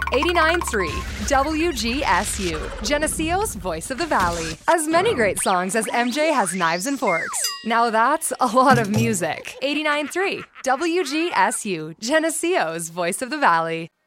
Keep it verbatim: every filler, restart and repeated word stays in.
eighty-nine point three W G S U, Geneseo's Voice of the Valley. As many great songs as M J has knives and forks. Now that's a lot of music. eighty-nine point three W G S U, Geneseo's Voice of the Valley.